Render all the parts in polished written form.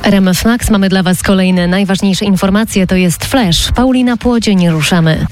RMF Max, mamy dla Was kolejne najważniejsze informacje. To jest Flash. Paulina Płodzień, ruszamy.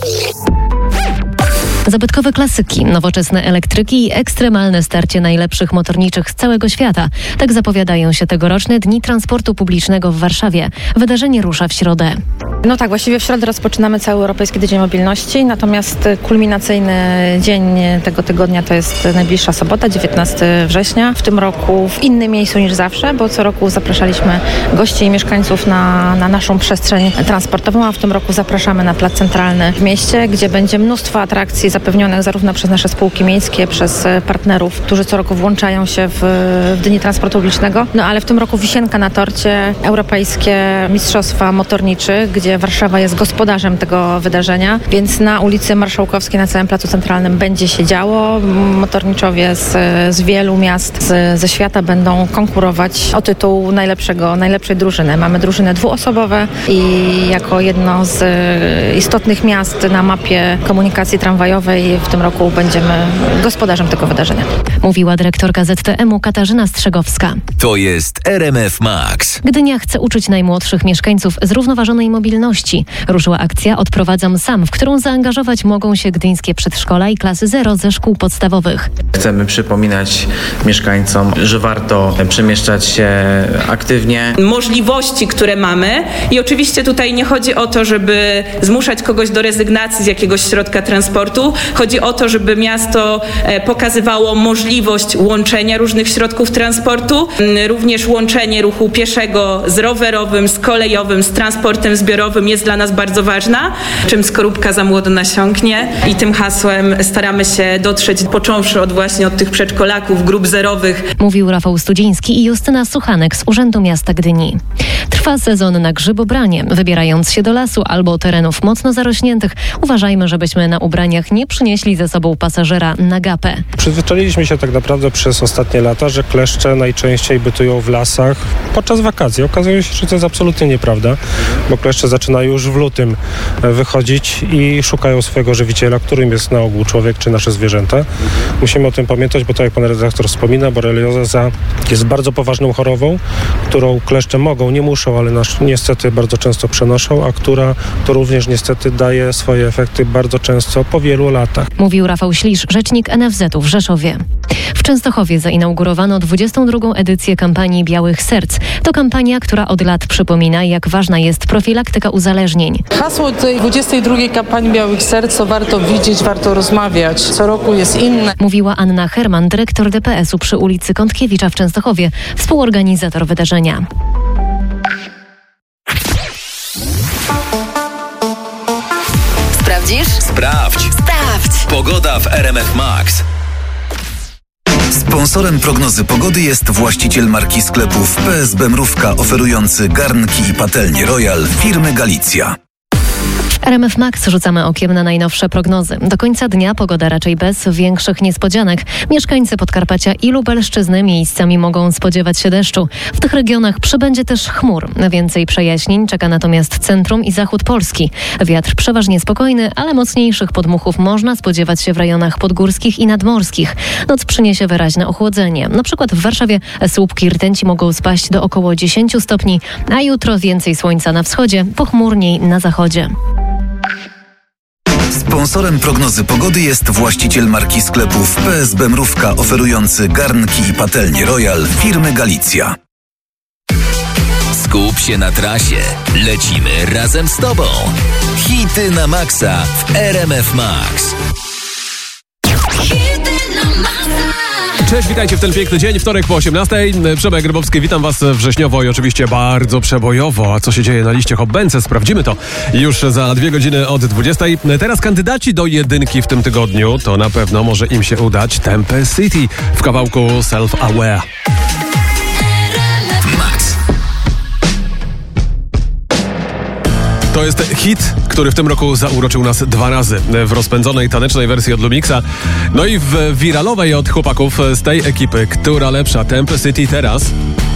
Zabytkowe klasyki, nowoczesne elektryki i ekstremalne starcie najlepszych motorniczych z całego świata. Tak zapowiadają się tegoroczne Dni Transportu Publicznego w Warszawie. Wydarzenie rusza w środę. No tak, właściwie w środę rozpoczynamy cały Europejski Tydzień Mobilności, natomiast kulminacyjny dzień tego tygodnia to jest najbliższa sobota, 19 września. W tym roku w innym miejscu niż zawsze, bo co roku zapraszaliśmy gości i mieszkańców na naszą przestrzeń transportową, a w tym roku zapraszamy na Plac Centralny w mieście, gdzie będzie mnóstwo atrakcji zapewnionych zarówno przez nasze spółki miejskie, przez partnerów, którzy co roku włączają się w Dni Transportu Publicznego. No ale w tym roku wisienka na torcie, europejskie mistrzostwa motorniczych, gdzie Warszawa jest gospodarzem tego wydarzenia, więc na ulicy Marszałkowskiej, na całym Placu Centralnym będzie się działo. Motorniczowie z wielu miast ze świata będą konkurować o tytuł najlepszej drużyny. Mamy drużyny dwuosobowe i jako jedno z istotnych miast na mapie komunikacji tramwajowej w tym roku będziemy gospodarzem tego wydarzenia. Mówiła dyrektorka ZTM-u Katarzyna Strzegowska. To jest RMF Max. Gdynia chce uczyć najmłodszych mieszkańców zrównoważonej mobilności. Ruszyła akcja Odprowadzam sam, w którą zaangażować mogą się gdyńskie przedszkola i klasy 0 ze szkół podstawowych. Chcemy przypominać mieszkańcom, że warto przemieszczać się aktywnie. Możliwości, które mamy i oczywiście tutaj nie chodzi o to, żeby zmuszać kogoś do rezygnacji z jakiegoś środka transportu. Chodzi o to, żeby miasto pokazywało możliwość łączenia różnych środków transportu, również łączenie ruchu pieszego z rowerowym, z kolejowym, z transportem zbiorowym jest dla nas bardzo ważna. Czym skorupka za młodo nasiąknie i tym hasłem staramy się dotrzeć, począwszy od tych przedszkolaków, grup zerowych. Mówił Rafał Studziński i Justyna Suchanek z Urzędu Miasta Gdyni. Trwa sezon na grzybobranie. Wybierając się do lasu albo terenów mocno zarośniętych, uważajmy, żebyśmy na ubraniach nie przynieśli ze sobą pasażera na gapę. Przyzwyczailiśmy się tak naprawdę przez ostatnie lata, że kleszcze najczęściej bytują w lasach podczas wakacji. Okazuje się, że to jest absolutnie nieprawda, bo kleszcze zaczynają już w lutym wychodzić i szukają swojego żywiciela, którym jest na ogół człowiek czy nasze zwierzęta. Musimy o tym pamiętać, bo tak jak pan redaktor wspomina, borelioza jest bardzo poważną chorobą, którą kleszcze mogą, nie muszą, ale niestety bardzo często przenoszą, a która to również niestety daje swoje efekty bardzo często po wielu latach. Mówił Rafał Ślisz, rzecznik NFZ-u w Rzeszowie. W Częstochowie zainaugurowano 22. edycję kampanii Białych Serc. To kampania, która od lat przypomina, jak ważna jest profilaktyka uzależnień. Hasło tej 22. kampanii Białych Serc to warto widzieć, warto rozmawiać. Co roku jest inne. Mówiła Anna Herman, dyrektor DPS-u przy ulicy Kątkiewicza w Częstochowie, współorganizator wydarzenia. Sprawdzisz? Sprawdź. Pogoda w RMF Max. Sponsorem prognozy pogody jest właściciel marki sklepów PSB Mrówka, oferujący garnki i patelnie Royal firmy Galicja. RMF Max rzucamy okiem na najnowsze prognozy. Do końca dnia pogoda raczej bez większych niespodzianek. Mieszkańcy Podkarpacia i Lubelszczyzny miejscami mogą spodziewać się deszczu. W tych regionach przybędzie też chmur. Więcej przejaśnień czeka natomiast centrum i zachód Polski. Wiatr przeważnie spokojny, ale mocniejszych podmuchów można spodziewać się w rejonach podgórskich i nadmorskich. Noc przyniesie wyraźne ochłodzenie. Na przykład w Warszawie słupki rtęci mogą spaść do około 10 stopni, a jutro więcej słońca na wschodzie, pochmurniej na zachodzie. Sponsorem prognozy pogody jest właściciel marki sklepów PSB Mrówka, oferujący garnki i patelnie Royal firmy Galicja. Skup się na trasie. Lecimy razem z Tobą. Hity na maksa w RMF Max. Cześć, witajcie w ten piękny dzień, wtorek po 18:00. Przemek Grybowski, witam Was wrześniowo i oczywiście bardzo przebojowo. A co się dzieje na liście Hobbence? Sprawdzimy to już za 2 godziny od 20:00. Teraz kandydaci do jedynki w tym tygodniu, to na pewno może im się udać. Tempe City w kawałku Self-Aware. Max. To jest hit, który w tym roku zauroczył nas 2 razy. W rozpędzonej tanecznej wersji od Lumixa, no i w wiralowej od chłopaków z tej ekipy. Która lepsza? Tempe City teraz